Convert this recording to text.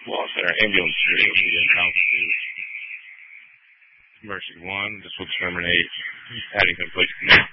Lost our ambulance in altitude. Mercy 1, this will terminate Paddington Place Command.